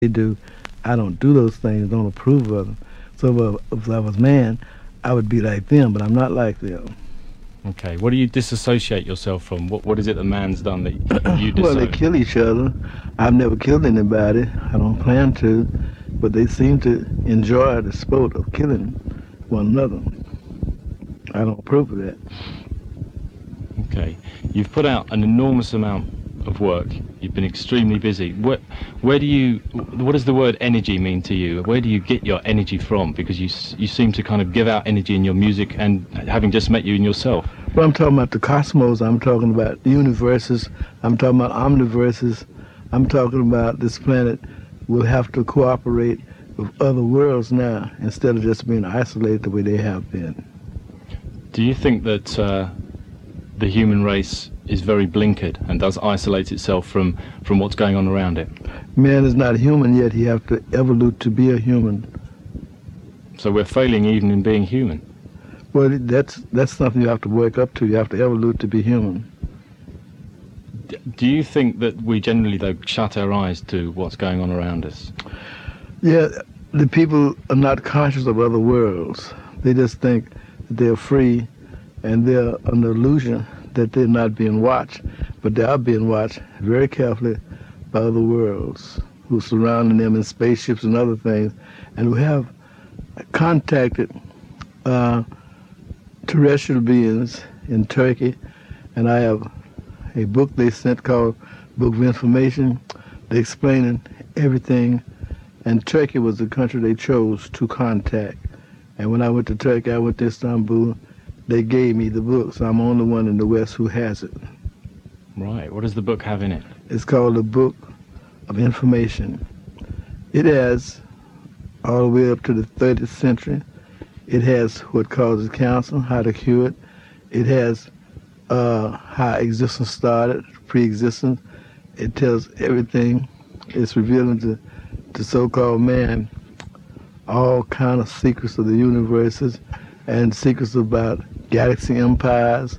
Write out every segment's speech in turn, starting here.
they do. I don't do those things, don't approve of them. So if I was man, I would be like them, but I'm not like them. Okay. What do you disassociate yourself from? What is it that man's done that you Well, they disown? kill each other. I've never killed anybody. I don't plan to, but they seem to enjoy the sport of killing one another. I don't approve of that. Okay. You've put out an enormous amount of work. You've been extremely busy. What does the word energy mean to you? Where do you get your energy from? Because you seem to kind of give out energy in your music, and having just met you in yourself. Well, I'm talking about the cosmos. I'm talking about universes. I'm talking about omniverses. I'm talking about this planet will have to cooperate with other worlds now instead of just being isolated the way they have been. Do you think that the human race is very blinkered and does isolate itself from what's going on around it? Man is not human yet. He have to evolve to be a human. So we're failing even in being human. Well, that's something you have to wake up to. You have to evolve to be human. Do you think that we generally, though, shut our eyes to what's going on around us? Yeah, the people are not conscious of other worlds. They just think that they're free and they're under illusion that they're not being watched. But they are being watched very carefully by other worlds who are surrounding them in spaceships and other things, and who have contacted terrestrial beings in Turkey. And I have a book they sent called Book of Information. They explaining everything, and Turkey was the country they chose to contact. And when I went to Turkey, I went to Istanbul, they gave me the book, so I'm the only one in the West who has it. Right. What does the book have in it? It's called the Book of Information. It has all the way up to the 30th century. It has what causes cancer, how to cure it. It has how existence started, pre-existence. It tells everything. It's revealing to the so-called man all kind of secrets of the universes and secrets about galaxy empires,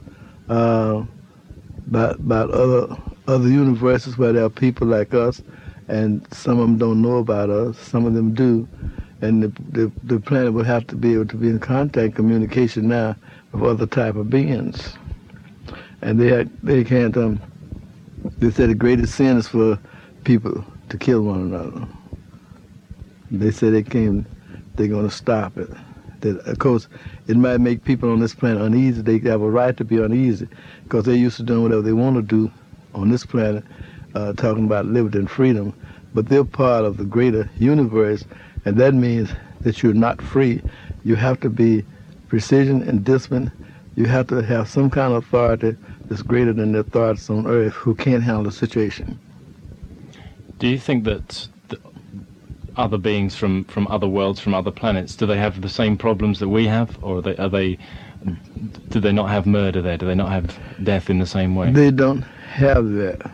about other universes where there are people like us, and some of them don't know about us, some of them do, and the planet will have to be able to be in contact, communication now with other type of beings, and they can't. They said the greatest sin is for people to kill one another. They say they're going to stop it. That, of course, it might make people on this planet uneasy. They have a right to be uneasy because they're used to doing whatever they want to do on this planet, talking about liberty and freedom. But they're part of the greater universe, and that means that you're not free. You have to be precision and discipline. You have to have some kind of authority that's greater than the authorities on Earth who can't handle the situation. Do you think that other beings from other worlds, from other planets, do they have the same problems that we have, or do they not have murder there? Do they not have death in the same way? They don't have that.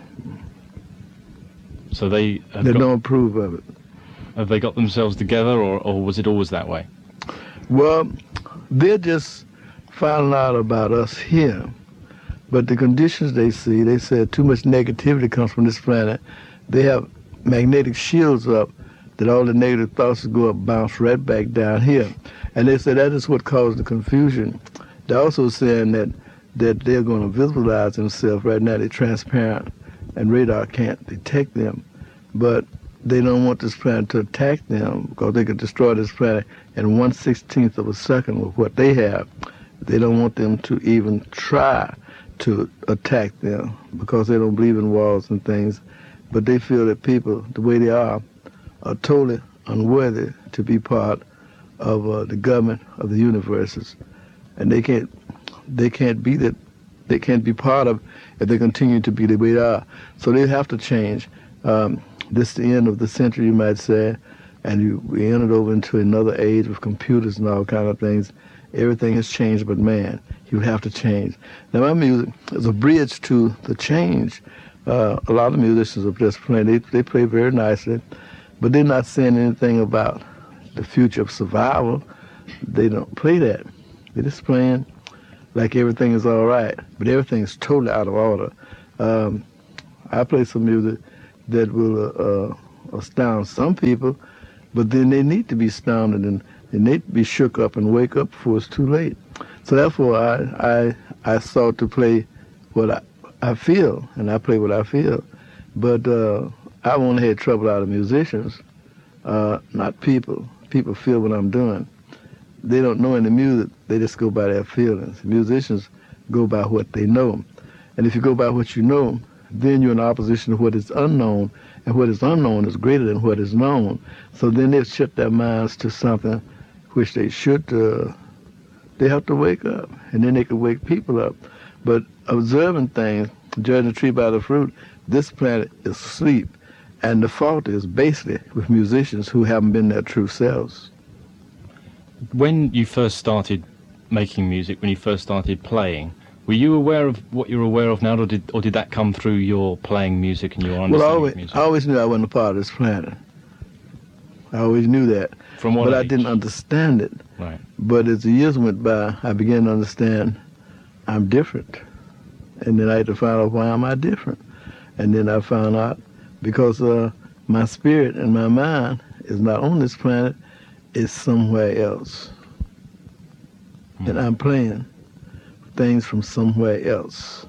So they don't approve of it. Have they got themselves together, or was it always that way? Well, they're just finding out about us here. But the conditions they see, they said too much negativity comes from this planet. They have magnetic shields up that all the negative thoughts that go up bounce right back down here. And they say that is what caused the confusion. They're also saying that they're going to visualize themselves. Right now they're transparent and radar can't detect them. But they don't want this planet to attack them because they could destroy this planet in 1/16th of a second with what they have. They don't want them to even try to attack them because they don't believe in walls and things. But they feel that people, the way they are totally unworthy to be part of the government of the universes, and they can't be that. They can't be part of if they continue to be the way they are. So they have to change. This is the end of the century, you might say, and we entered over into another age with computers and all kind of things. Everything has changed but man. You have to change. Now my music is a bridge to the change. A lot of musicians are just playing. They play very nicely, but they're not saying anything about the future of survival. They don't play that. They're just playing like everything is all right, but everything is totally out of order. I play some music that will astound some people, but then they need to be astounded and they need to be shook up and wake up before it's too late. So therefore, I sought to play what I feel, and I play what I feel. But I've only had trouble out of musicians, not people. People feel what I'm doing. They don't know any music. They just go by their feelings. Musicians go by what they know. And if you go by what you know, then you're in opposition to what is unknown, and what is unknown is greater than what is known. So then they've shut their minds to something which they should, they have to wake up, and then they can wake people up. But observing things, judging a tree by the fruit, this planet is asleep. And the fault is basically with musicians who haven't been their true selves. When you first started making music, when you first started playing, were you aware of what you're aware of now, or did that come through your playing music and your understanding of music? I always knew I wasn't a part of this planet. I always knew that. From what But age? I didn't understand it. Right. But as the years went by, I began to understand I'm different. And then I had to find out why am I different. And then I found out because my spirit and my mind is not on this planet, it's somewhere else. And I'm playing things from somewhere else.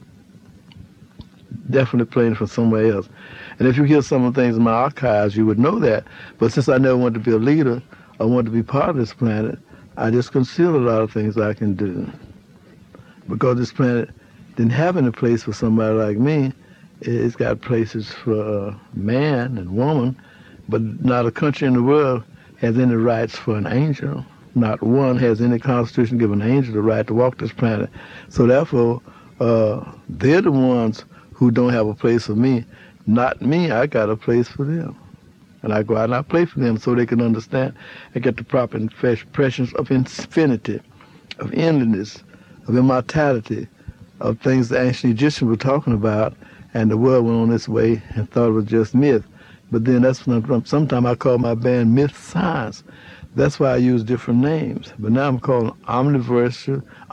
Definitely playing from somewhere else. And if you hear some of the things in my archives, you would know that. But since I never wanted to be a leader, I wanted to be part of this planet, I just concealed a lot of things I can do. Because this planet didn't have any place for somebody like me. It's got places for man and woman, but not a country in the world has any rights for an angel. Not one has any constitution give an angel the right to walk this planet. So therefore, they're the ones who don't have a place for me. Not me, I got a place for them. And I go out and I play for them so they can understand and get the proper impressions of infinity, of endlessness, of immortality, of things the ancient Egyptians were talking about, and the world went on its way and thought it was just myth. But then that's when sometimes I call my band Myth Science. That's why I use different names. But now I'm calling Omniverse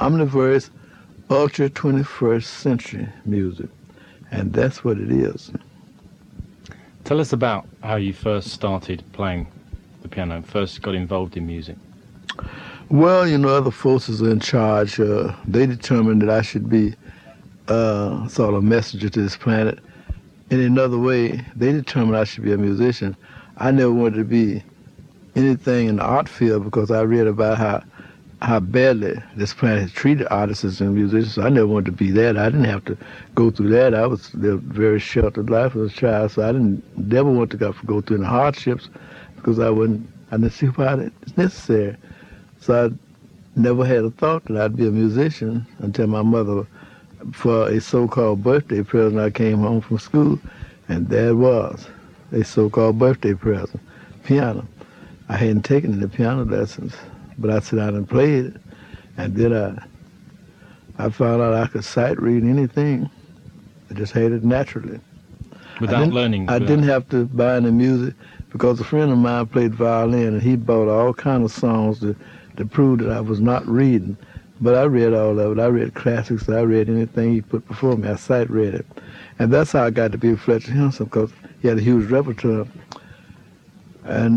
Ultra 21st Century Music. And that's what it is. Tell us about how you first started playing the piano, first got involved in music. Well, you know, other forces are in charge. They determined that I should be sort of a messenger to this planet. In another way, they determined I should be a musician. I never wanted to be anything in the art field because I read about how badly this planet has treated artists and musicians. I never wanted to be that. I didn't have to go through that. I was lived a very sheltered life as a child, so I never want to go through any hardships because I didn't see why it's necessary. So I never had a thought that I'd be a musician until my mother, for a so-called birthday present, I came home from school, and there it was, a so-called birthday present, piano. I hadn't taken any piano lessons, but I sat down and played it, and then I found out I could sight read anything. I just had it naturally. Without learning? I didn't have to buy any music because a friend of mine played violin, and he bought all kinds of songs to prove that I was not reading. But I read all of it. I read classics. I read anything he put before me. I sight read it. And that's how I got to be Fletcher Henderson, because he had a huge repertoire. And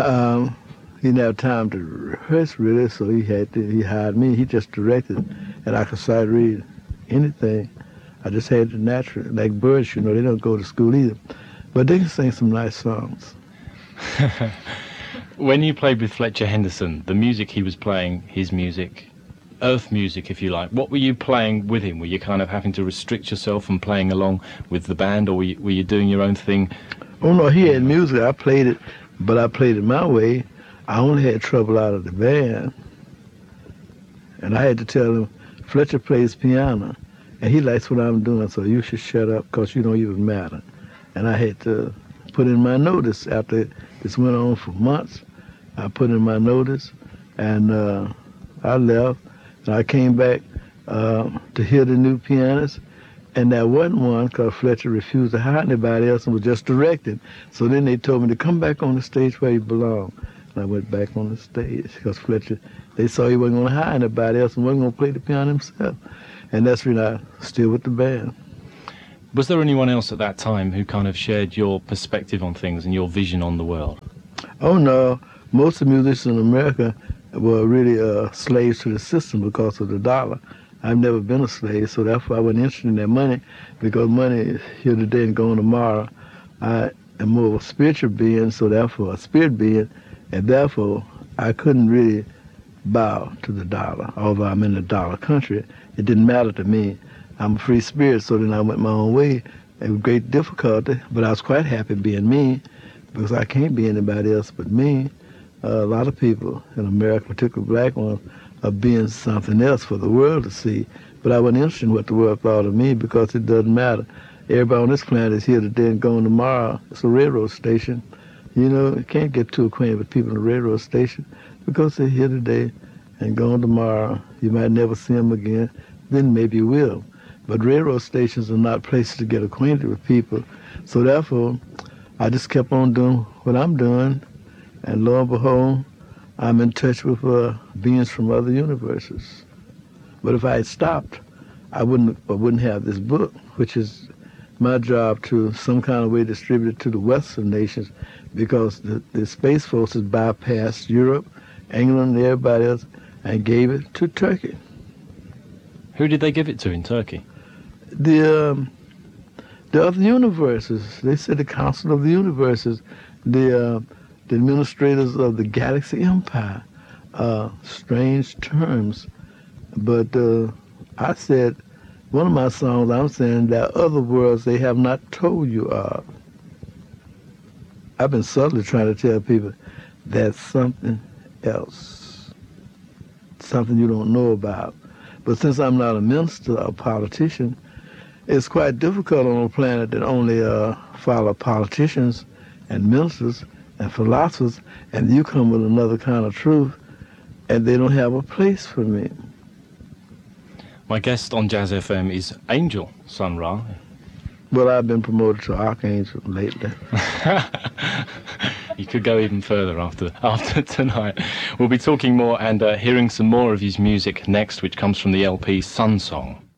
he didn't have time to rehearse really, so he hired me. He just directed, and I could sight read anything. I just had it naturally. Like birds, you know, they don't go to school either. But they can sing some nice songs. When you played with Fletcher Henderson, the music he was playing, his music, earth music, if you like, what were you playing with him? Were you kind of having to restrict yourself from playing along with the band, or were you doing your own thing? Oh, no, he had music. I played it, but I played it my way. I only had trouble out of the band. And I had to tell him, Fletcher plays piano, and he likes what I'm doing, so you should shut up because you don't even matter. And I had to put in my notice after this went on for months. I put in my notice, and I left. And I came back to hear the new pianist, and there wasn't one because Fletcher refused to hire anybody else and was just directing. So then they told me to come back on the stage where you belong. And I went back on the stage because Fletcher, they saw he wasn't going to hire anybody else and wasn't going to play the piano himself. And that's when I still with the band. Was there anyone else at that time who kind of shared your perspective on things and your vision on the world? Oh no, most of the musicians in America were really slaves to the system because of the dollar. I've never been a slave, so therefore I wasn't interested in that money, because money is here today and gone tomorrow. I am more of a spiritual being, so therefore a spirit being, and therefore I couldn't really bow to the dollar. Although I'm in the dollar country, it didn't matter to me. I'm a free spirit, so then I went my own way with great difficulty, but I was quite happy being me, because I can't be anybody else but me. A lot of people in America, particularly black ones, are being something else for the world to see, but I wasn't interested in what the world thought of me, because it doesn't matter. Everybody on this planet is here today and gone tomorrow. It's a railroad station. You know, you can't get too acquainted with people in a railroad station, because they're here today and gone tomorrow. You might never see them again, then maybe you will. But railroad stations are not places to get acquainted with people. So therefore, I just kept on doing what I'm doing, and lo and behold, I'm in touch with beings from other universes. But if I had stopped, I wouldn't have this book, which is my job to some kind of way distribute it to the Western nations, because the Space Forces bypassed Europe, England, and everybody else, and gave it to Turkey. Who did they give it to in Turkey? The other universes. They said the Council of the Universes, the administrators of the Galaxy Empire. Strange terms, but I said, one of my songs, I'm saying there are other worlds they have not told you of. I've been subtly trying to tell people there's something else, something you don't know about. But since I'm not a minister or politician, it's quite difficult on a planet that only follow politicians and ministers and philosophers, and you come with another kind of truth, and they don't have a place for me. My guest on Jazz FM is Angel Sun Ra. Well, I've been promoted to Archangel lately. You could go even further after tonight. We'll be talking more and hearing some more of his music next, which comes from the LP Sun Song.